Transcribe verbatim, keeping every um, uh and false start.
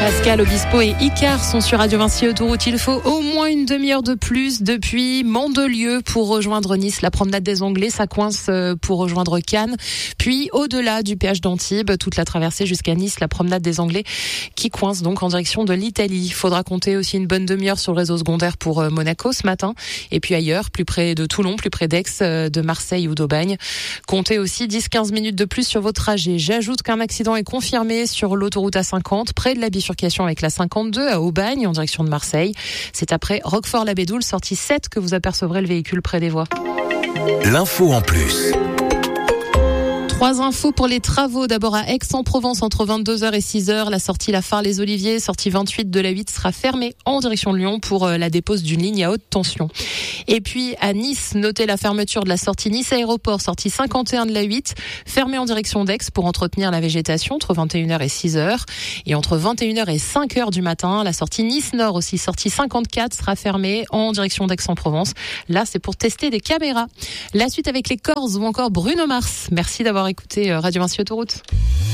Pascal Obispo et Icar sont sur Radio Vinci Autoroute. Il faut au moins une demi-heure de plus depuis Mandelieu pour rejoindre Nice. La promenade des Anglais, ça coince pour rejoindre Cannes. Puis au-delà du péage d'Antibes, toute la traversée jusqu'à Nice, la promenade des Anglais qui coince donc en direction de l'Italie. Il faudra compter aussi une bonne demi-heure sur le réseau secondaire pour Monaco ce matin. Et puis ailleurs, plus près de Toulon, plus près d'Aix, de Marseille ou d'Aubagne. Comptez aussi dix à quinze minutes de plus sur vos trajets. J'ajoute qu'un accident est confirmé sur l'autoroute A cinquante, près de la bifurcation avec la cinquante-deux à Aubagne en direction de Marseille. C'est après Roquefort-la-Bédoule, sortie sept, que vous apercevrez le véhicule près des voies. L'info en plus. Trois infos pour les travaux. D'abord à Aix-en-Provence entre vingt-deux heures et six heures. La sortie La Phare-les-Oliviers, sortie vingt-huit de la huit, sera fermée en direction de Lyon pour la dépose d'une ligne à haute tension. Et puis à Nice, notez la fermeture de la sortie Nice Aéroport, sortie cinquante et un de la huit, fermée en direction d'Aix pour entretenir la végétation entre vingt et une heures et six heures. Et entre vingt et une heures et cinq heures du matin, la sortie Nice Nord aussi, sortie cinquante-quatre, sera fermée en direction d'Aix-en-Provence. Là, c'est pour tester des caméras. La suite avec les Corses ou encore Bruno Mars. Merci d'avoir écouté Radio Vinci Autoroute.